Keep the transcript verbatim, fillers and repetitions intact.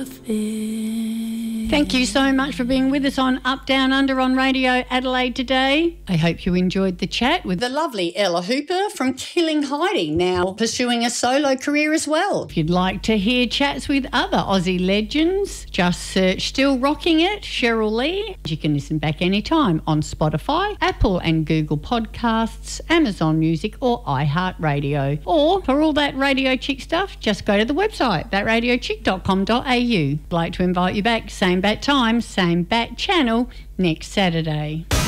perfect. Thank you so much for being with us on Up, Down, Under on Radio Adelaide today. I hope you enjoyed the chat with the lovely Ella Hooper from Killing Heidi, now pursuing a solo career as well. If you'd like to hear chats with other Aussie legends, just search Still Rocking It, Cheryl Lee. You can listen back anytime on Spotify, Apple and Google Podcasts, Amazon Music or iHeartRadio. Or for all that Radio Chick stuff, just go to the website, that radio chick dot com dot a u. I'd like to invite you back, same bat time, same bat channel, next Saturday.